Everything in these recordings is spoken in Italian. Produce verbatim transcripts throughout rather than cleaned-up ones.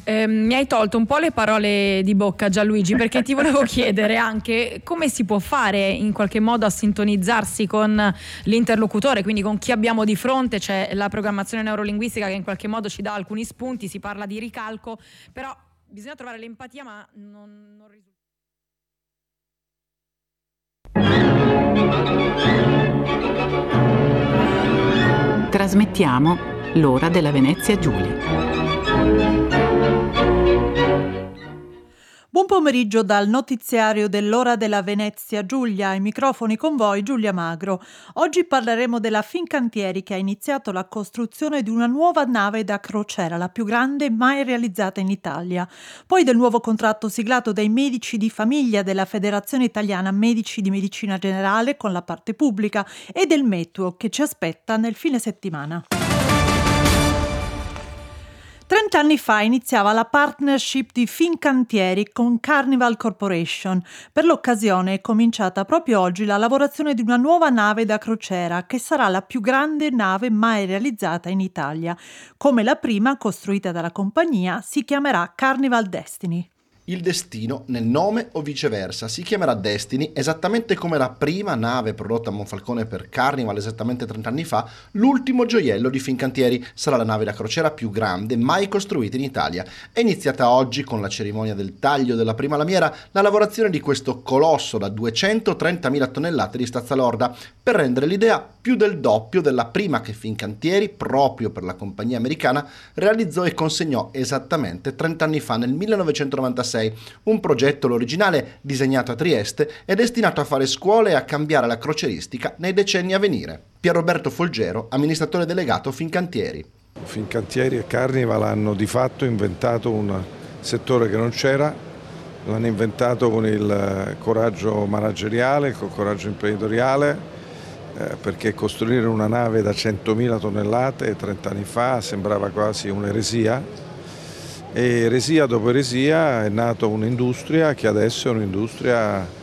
Eh, mi hai tolto un po' le parole di bocca, Gianluigi, perché ti volevo chiedere anche come si può fare in qualche modo a sintonizzarsi con l'interlocutore, quindi con chi abbiamo di fronte. C'è la programmazione neurolinguistica che in qualche modo ci dà alcuni spunti, si parla di ricalco, però bisogna trovare l'empatia, ma non, non risulta. Trasmettiamo l'ora della Venezia Giulia. Buon pomeriggio dal notiziario dell'Ora della Venezia Giulia, ai microfoni con voi Giulia Magro. Oggi parleremo della Fincantieri che ha iniziato la costruzione di una nuova nave da crociera, la più grande mai realizzata in Italia. Poi del nuovo contratto siglato dai medici di famiglia della Federazione Italiana Medici di Medicina Generale con la parte pubblica e del Meteo che ci aspetta nel fine settimana. Trent'anni fa iniziava la partnership di Fincantieri con Carnival Corporation. Per l'occasione è cominciata proprio oggi la lavorazione di una nuova nave da crociera che sarà la più grande nave mai realizzata in Italia. Come la prima, costruita dalla compagnia, si chiamerà Carnival Destiny. Il destino nel nome o viceversa si chiamerà Destiny esattamente come la prima nave prodotta a Monfalcone per Carnival esattamente trent'anni fa. L'ultimo gioiello di Fincantieri sarà la nave da crociera più grande mai costruita in Italia. È iniziata oggi con la cerimonia del taglio della prima lamiera la lavorazione di questo colosso da duecentotrentamila tonnellate di stazza lorda per rendere l'idea più del doppio della prima che Fincantieri, proprio per la compagnia americana, realizzò e consegnò esattamente trent'anni fa nel millenovecentonovantasei. Un progetto, l'originale, disegnato a Trieste e destinato a fare scuola e a cambiare la crocieristica nei decenni a venire. Pierroberto Folgero, amministratore delegato Fincantieri. Fincantieri e Carnival hanno di fatto inventato un settore che non c'era, l'hanno inventato con il coraggio manageriale, con il coraggio imprenditoriale, eh, perché costruire una nave da centomila tonnellate trent'anni fa sembrava quasi un'eresia. E eresia dopo eresia è nata un'industria che adesso è un'industria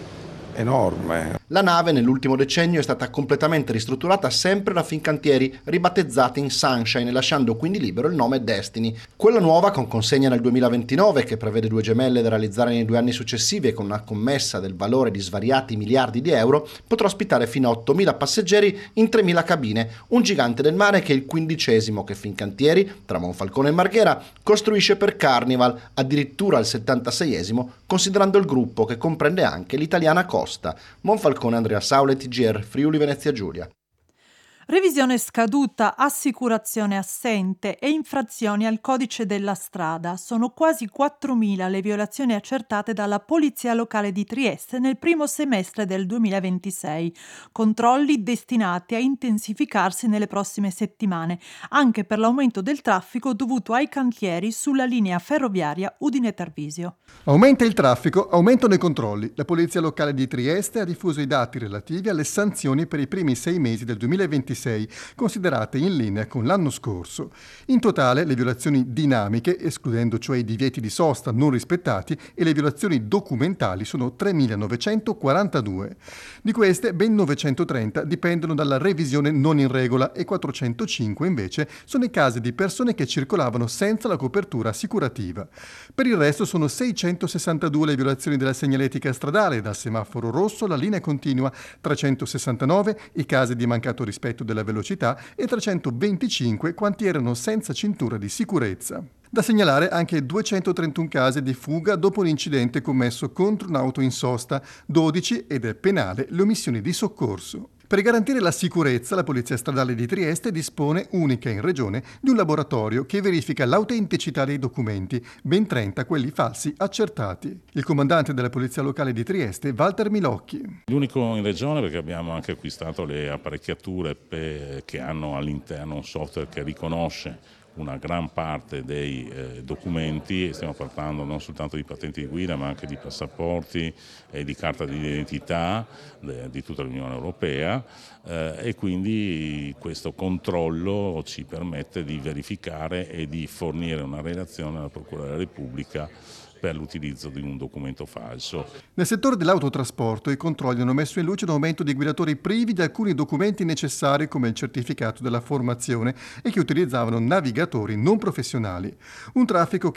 enorme. La nave nell'ultimo decennio è stata completamente ristrutturata sempre da Fincantieri, ribattezzata in Sunshine, lasciando quindi libero il nome Destiny. Quella nuova, con consegna nel duemilaventinove, che prevede due gemelle da realizzare nei due anni successivi e con una commessa del valore di svariati miliardi di euro, potrà ospitare fino a ottomila passeggeri in tremila cabine, un gigante del mare che è il quindicesimo che Fincantieri, tra Monfalcone e Marghera, costruisce per Carnival, addirittura il settantaseiesimo, considerando il gruppo che comprende anche l'italiana Costa. Monfalcone, Andrea Saule, T G R, Friuli Venezia Giulia. Revisione scaduta, assicurazione assente e infrazioni al codice della strada. Sono quasi quattromila le violazioni accertate dalla Polizia Locale di Trieste nel primo semestre del duemilaventisei. Controlli destinati a intensificarsi nelle prossime settimane, anche per l'aumento del traffico dovuto ai cantieri sulla linea ferroviaria Udine-Tarvisio. Aumenta il traffico, aumentano i controlli. La Polizia Locale di Trieste ha diffuso i dati relativi alle sanzioni per i primi sei mesi del duemilaventisei, considerate in linea con l'anno scorso. In totale le violazioni dinamiche, escludendo cioè i divieti di sosta non rispettati, e le violazioni documentali sono tremilanovecentoquarantadue. Di queste ben novecentotrenta dipendono dalla revisione non in regola e quattrocentocinque invece sono i casi di persone che circolavano senza la copertura assicurativa. Per il resto sono seicentosessantadue le violazioni della segnaletica stradale, dal semaforo rosso alla linea continua, trecentosessantanove i casi di mancato rispetto della velocità e trecentoventicinque quanti erano senza cintura di sicurezza. Da segnalare anche duecentotrentuno casi di fuga dopo un incidente commesso contro un'auto in sosta, dodici, ed è penale, le omissioni di soccorso. Per garantire la sicurezza, la Polizia Stradale di Trieste dispone, unica in regione, di un laboratorio che verifica l'autenticità dei documenti, ben trenta quelli falsi accertati. Il comandante della Polizia Locale di Trieste, Walter Milocchi. L'unico in regione, perché abbiamo anche acquistato le apparecchiature per, che hanno all'interno un software che riconosce una gran parte dei eh, documenti, stiamo parlando non soltanto di patenti di guida ma anche di passaporti e di carta di identità de, di tutta l'Unione Europea, eh, e quindi questo controllo ci permette di verificare e di fornire una relazione alla Procura della Repubblica per l'utilizzo di un documento falso. Nel settore dell'autotrasporto i controlli hanno messo in luce un aumento di guidatori privi di alcuni documenti necessari come il certificato della formazione e che utilizzavano navigatori non professionali. Un traffico che